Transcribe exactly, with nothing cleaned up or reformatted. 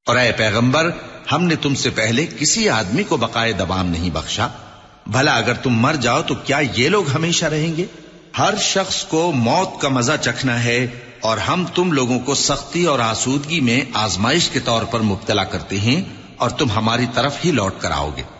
और ऐ पैगंबर, हमने तुमसे पहले किसी आदमी को बकाए दवाम नहीं बख्शा। भला अगर तुम मर जाओ तो क्या ये लोग हमेशा रहेंगे? हर शख्स को मौत का मजा चखना है और हम तुम लोगों को सख्ती और आसूदगी में आजमाइश के तौर पर मुब्तला करते हैं और तुम हमारी तरफ ही लौट कर आओगे।